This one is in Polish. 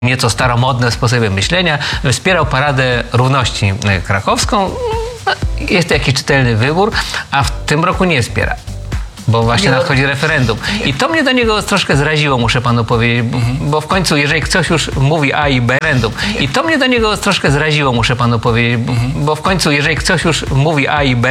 nieco staromodne sposoby myślenia, wspierał Paradę Równości Krakowską. No, jest to jakiś czytelny wybór, a w tym roku nie wspiera. Bo właśnie nadchodzi referendum. I to mnie do niego troszkę zraziło, muszę panu powiedzieć, bo w końcu, jeżeli ktoś już mówi A i B, referendum. I to mnie do niego troszkę zraziło, muszę panu powiedzieć, bo w końcu, jeżeli ktoś już mówi A i B,